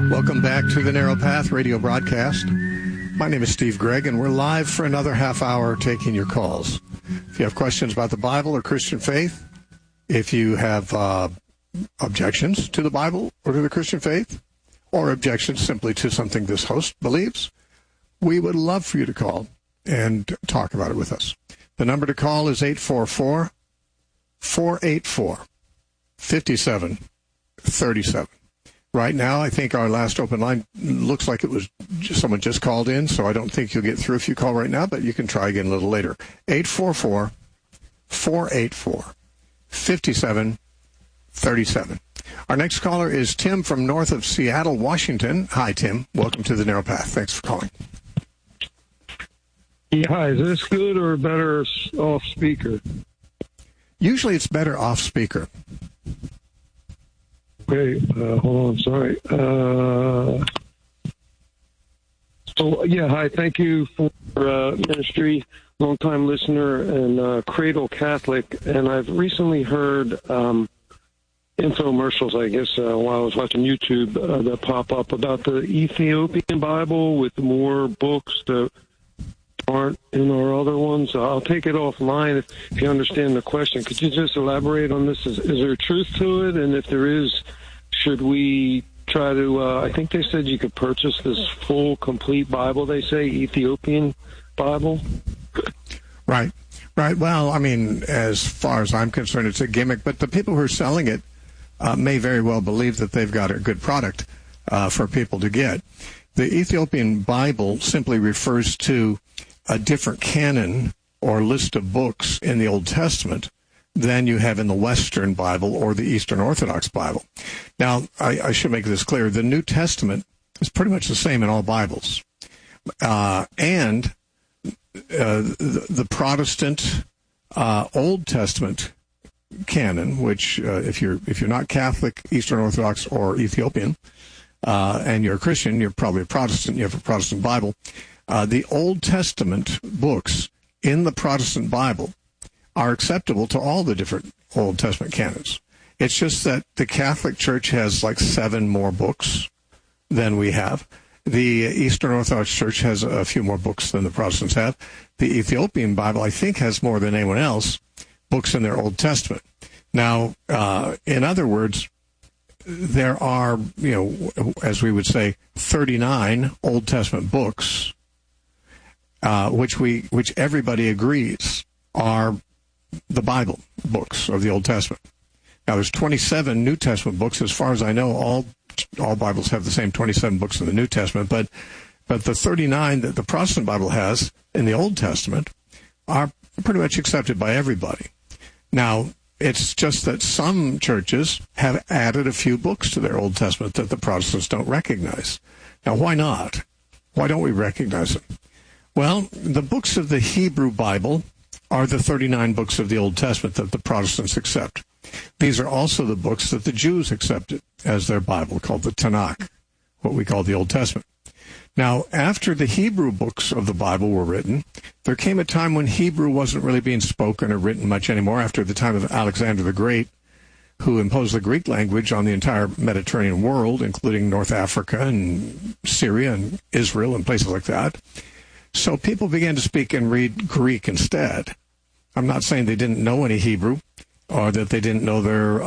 Welcome back to the Narrow Path radio broadcast. My name is Steve Gregg, and we're live for another half hour taking your calls. If you have questions about the Bible or Christian faith, if you have objections to the Bible or to the Christian faith, or objections simply to something this host believes, we would love for you to call and talk about it with us. The number to call is 844-484-5737. Right now, I think our last open line looks like it was someone just called in, so I don't think you'll get through if you call right now, but you can try again a little later. 844-484-5737. Our next caller is Tim from north of Seattle, Washington. Hi, Tim. Welcome to the Narrow Path. Thanks for calling. Yeah, hi. Is this good or better off speaker? Usually it's better off speaker. Okay, hold on, sorry. Hi, thank you for ministry, long-time listener, and Cradle Catholic. And I've recently heard infomercials, I guess, while I was watching YouTube, that pop up about the Ethiopian Bible with more books that aren't in our other ones. I'll take it offline if you understand the question. Could you just elaborate on this? Is there truth to it? And if there is, should we try to, I think they said you could purchase this full, complete Bible, they say, Ethiopian Bible? Right. Well, I mean, as far as I'm concerned, it's a gimmick, but the people who are selling it may very well believe that they've got a good product for people to get. The Ethiopian Bible simply refers to a different canon or list of books in the Old Testament than you have in the Western Bible or the Eastern Orthodox Bible. Now, I should make this clear. The New Testament is pretty much the same in all Bibles. And the Protestant Old Testament canon, which if you're not Catholic, Eastern Orthodox, or Ethiopian, and you're a Christian, you're probably a Protestant, you have a Protestant Bible, the Old Testament books in the Protestant Bible are acceptable to all the different Old Testament canons. It's just that the Catholic Church has like 7 more books than we have. The Eastern Orthodox Church has a few more books than the Protestants have. The Ethiopian Bible, I think, has more than anyone else books in their Old Testament. Now, in other words, there are, as we would say, 39 Old Testament books, which everybody agrees are the Bible books of the Old Testament. Now, there's 27 New Testament books. As far as I know, all Bibles have the same 27 books in the New Testament, but the 39 that the Protestant Bible has in the Old Testament are pretty much accepted by everybody. Now, it's just that some churches have added a few books to their Old Testament that the Protestants don't recognize. Now, why not? Why don't we recognize them? Well, the books of the Hebrew Bible are the 39 books of the Old Testament that the Protestants accept. These are also the books that the Jews accepted as their Bible, called the Tanakh, what we call the Old Testament. Now, after the Hebrew books of the Bible were written, there came a time when Hebrew wasn't really being spoken or written much anymore, after the time of Alexander the Great, who imposed the Greek language on the entire Mediterranean world, including North Africa and Syria and Israel and places like that. So people began to speak and read Greek instead. I'm not saying they didn't know any Hebrew or that they didn't know their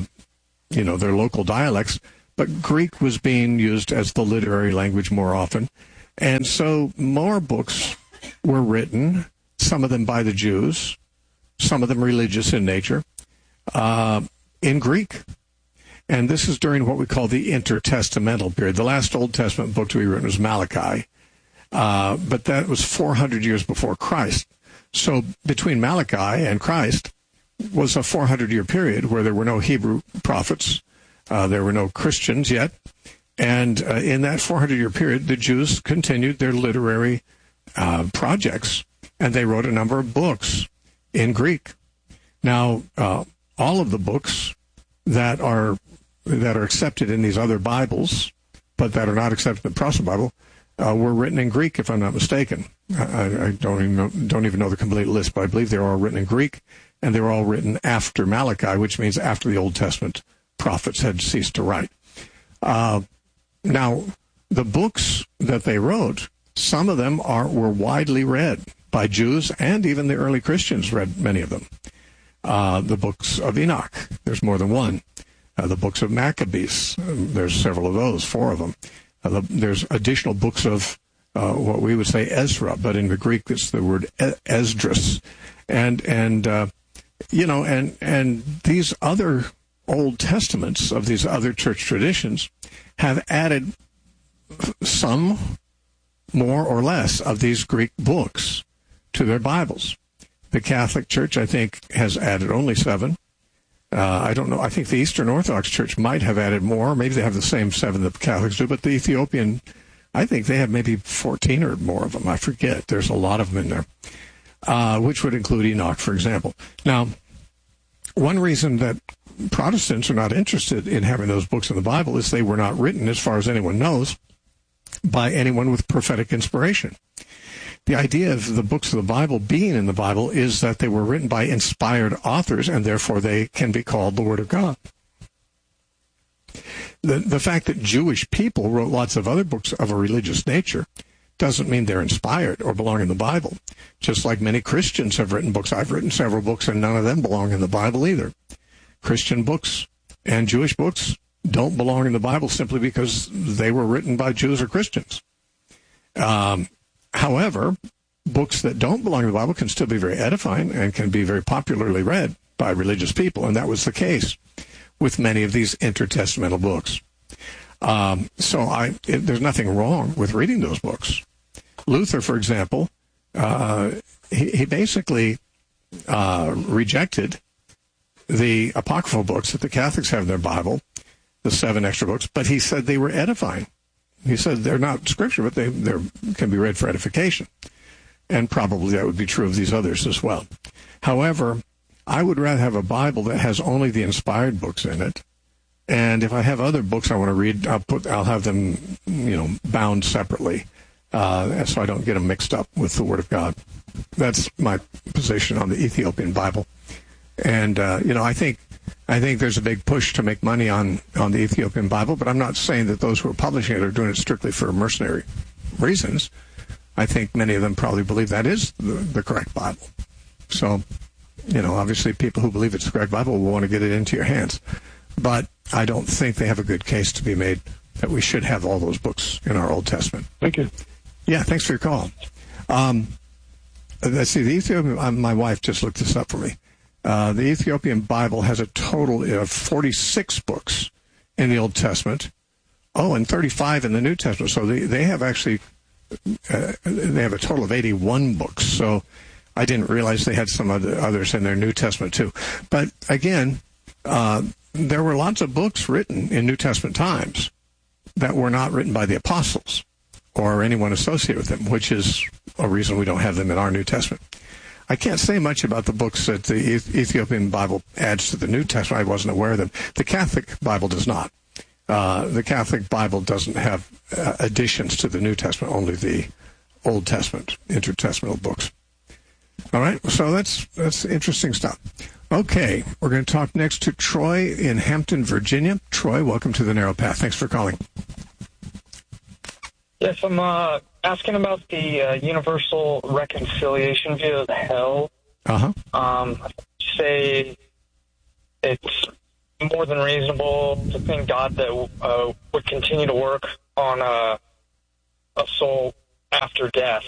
local dialects, but Greek was being used as the literary language more often. And so more books were written, some of them by the Jews, some of them religious in nature, in Greek. And this is during what we call the intertestamental period. The last Old Testament book to be written was Malachi, but that was 400 years before Christ. So between Malachi and Christ was a 400-year period where there were no Hebrew prophets, there were no Christians yet, and in that 400-year period, the Jews continued their literary projects, and they wrote a number of books in Greek. Now, all of the books that are accepted in these other Bibles, but that are not accepted in the Protestant Bible, were written in Greek, if I'm not mistaken. I don't even know the complete list, but I believe they're all written in Greek, and they were all written after Malachi, which means after the Old Testament prophets had ceased to write. Now, the books that they wrote, some of them were widely read by Jews, and even the early Christians read many of them. The books of Enoch, there's more than one. The books of Maccabees, there's several of those, 4 of them. There's additional books of what we would say Ezra, but in the Greek it's the word Esdras. And these other Old Testaments of these other church traditions have added some more or less of these Greek books to their Bibles. The Catholic Church, I think, has added only 7. I don't know. I think the Eastern Orthodox Church might have added more. Maybe they have the same 7 that the Catholics do, but the Ethiopian, I think they have maybe 14 or more of them. I forget. There's a lot of them in there, which would include Enoch, for example. Now, one reason that Protestants are not interested in having those books in the Bible is they were not written, as far as anyone knows, by anyone with prophetic inspiration. The idea of the books of the Bible being in the Bible is that they were written by inspired authors, and therefore they can be called the Word of God. The fact that Jewish people wrote lots of other books of a religious nature doesn't mean they're inspired or belong in the Bible. Just like many Christians have written books. I've written several books, and none of them belong in the Bible either. Christian books and Jewish books don't belong in the Bible simply because they were written by Jews or Christians. However, books that don't belong in the Bible can still be very edifying and can be very popularly read by religious people, and that was the case with many of these intertestamental books. There's nothing wrong with reading those books. Luther, for example, he basically rejected the apocryphal books that the Catholics have in their Bible, the 7 extra books, but he said they were edifying. He said they're not scripture, but they can be read for edification. And probably that would be true of these others as well. However, I would rather have a Bible that has only the inspired books in it. And if I have other books I want to read, I'll have them, bound separately, so I don't get them mixed up with the Word of God. That's my position on the Ethiopian Bible. And I think there's a big push to make money on the Ethiopian Bible, but I'm not saying that those who are publishing it are doing it strictly for mercenary reasons. I think many of them probably believe that is the correct Bible. So, obviously people who believe it's the correct Bible will want to get it into your hands. But I don't think they have a good case to be made that we should have all those books in our Old Testament. Thank you. Yeah, thanks for your call. Let's see, the Ethiopian, my wife just looked this up for me. The Ethiopian Bible has a total of 46 books in the Old Testament. And 35 in the New Testament. So they have actually, they have a total of 81 books. So I didn't realize they had some others in their New Testament too. But again, there were lots of books written in New Testament times that were not written by the apostles or anyone associated with them, which is a reason we don't have them in our New Testament. I can't say much about the books that the Ethiopian Bible adds to the New Testament. I wasn't aware of them. The Catholic Bible does not. The Catholic Bible doesn't have additions to the New Testament, only the Old Testament, intertestamental books. All right, so that's interesting stuff. Okay, we're going to talk next to Troy in Hampton, Virginia. Troy, welcome to the Narrow Path. Thanks for calling. Yes, I'm asking about the universal reconciliation view of hell. Say it's more than reasonable to think God that would continue to work on a soul after death.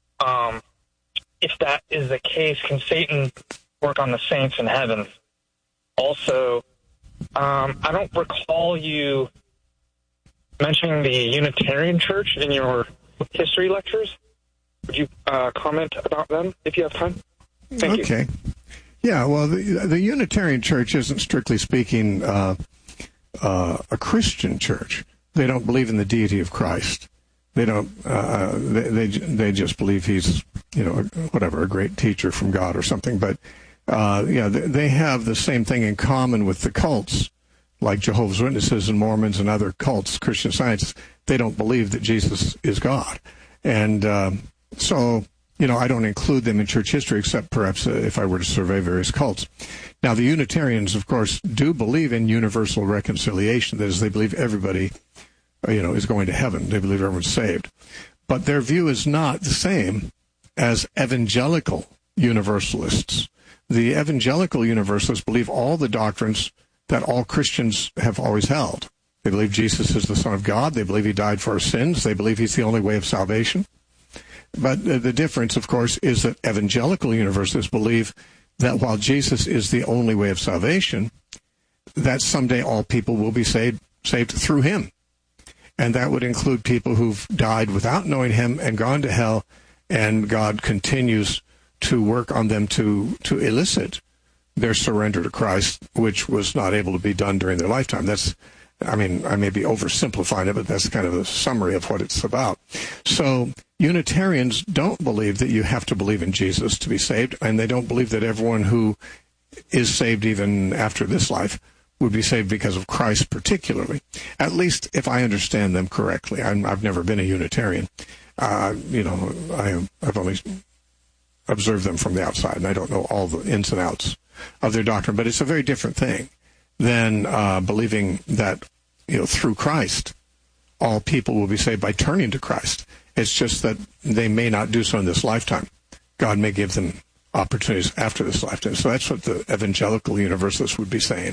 If that is the case, can Satan work on the saints in heaven? Also, I don't recall you mentioning the Unitarian Church in your history lectures. Would you comment about them if you have time? Thank you. Okay. Yeah, well, the Unitarian Church isn't strictly speaking a Christian church. They don't believe in the deity of Christ. They don't. They just believe he's, a great teacher from God or something. But they have the same thing in common with the cults, like Jehovah's Witnesses and Mormons and other cults, Christian Science. They don't believe that Jesus is God, and so I don't include them in church history, except perhaps if I were to survey various cults. Now, the Unitarians, of course, do believe in universal reconciliation. That is, they believe everybody is going to heaven. They believe everyone's saved. But their view is not the same as evangelical universalists. The evangelical universalists believe all the doctrines that all Christians have always held. They believe Jesus is the Son of God. They believe he died for our sins. They believe he's the only way of salvation. But the difference, of course, is that evangelical universalists believe that while Jesus is the only way of salvation, that someday all people will be saved through him. And that would include people who've died without knowing him and gone to hell, and God continues to work on them to elicit their surrender to Christ, which was not able to be done during their lifetime. I may be oversimplifying it, but that's kind of a summary of what it's about. So Unitarians don't believe that you have to believe in Jesus to be saved, and they don't believe that everyone who is saved even after this life would be saved because of Christ particularly, at least if I understand them correctly. I've never been a Unitarian. I've only observed them from the outside, and I don't know all the ins and outs of their doctrine, but it's a very different thing than believing that, through Christ, all people will be saved by turning to Christ. It's just that they may not do so in this lifetime. God may give them opportunities after this lifetime. So that's what the evangelical universalists would be saying.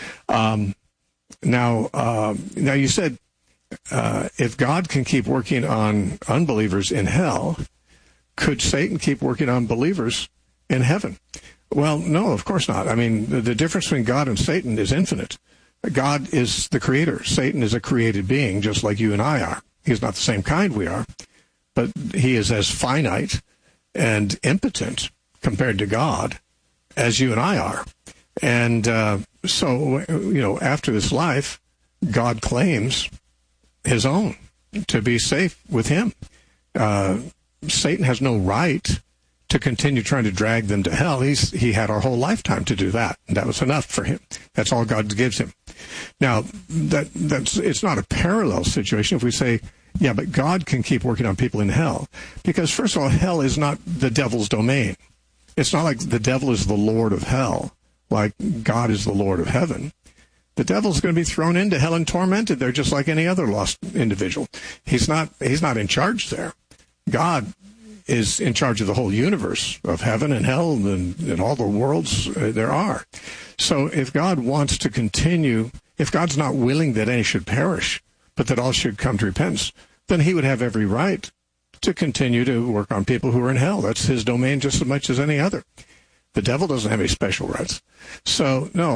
Now you said if God can keep working on unbelievers in hell, could Satan keep working on believers in heaven? Well, no, of course not. I mean, the difference between God and Satan is infinite. God is the creator. Satan is a created being, just like you and I are. He's not the same kind we are, but he is as finite and impotent compared to God as you and I are. And so, after this life, God claims his own to be safe with him. Satan has no right to continue trying to drag them to hell. He had our whole lifetime to do that. And that was enough for him. That's all God gives him. Now, it's not a parallel situation if we say, yeah, but God can keep working on people in hell. Because, first of all, hell is not the devil's domain. It's not like the devil is the Lord of hell, like God is the Lord of heaven. The devil's going to be thrown into hell and tormented there just like any other lost individual. He's not in charge there. God is in charge of the whole universe of heaven and hell and all the worlds there are. So if God wants to continue, if God's not willing that any should perish, but that all should come to repentance, then he would have every right to continue to work on people who are in hell. That's his domain just as much as any other. The devil doesn't have any special rights. So, no,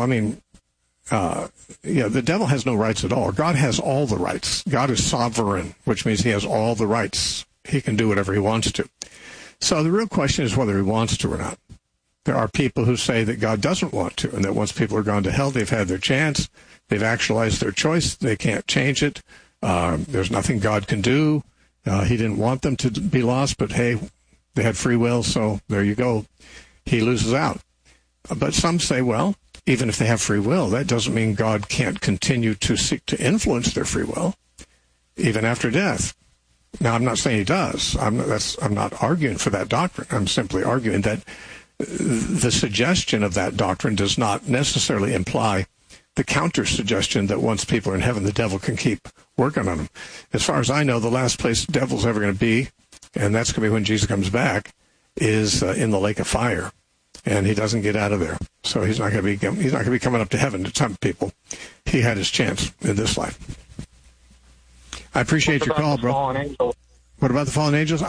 the devil has no rights at all. God has all the rights. God is sovereign, which means he has all the rights. He can do whatever he wants to. So the real question is whether he wants to or not. There are people who say that God doesn't want to, and that once people are gone to hell, they've had their chance. They've actualized their choice. They can't change it. There's nothing God can do. He didn't want them to be lost, but hey, they had free will, so there you go. He loses out. But some say, well, even if they have free will, that doesn't mean God can't continue to seek to influence their free will, even after death. Now, I'm not saying he does. I'm not arguing for that doctrine. I'm simply arguing that the suggestion of that doctrine does not necessarily imply the counter-suggestion that once people are in heaven, the devil can keep working on them. As far as I know, the last place the devil's ever going to be, and that's going to be when Jesus comes back, is in the lake of fire, and he doesn't get out of there. So he's not going to be coming up to heaven to tempt people. He had his chance in this life. I appreciate your call, bro. What about the fallen angels?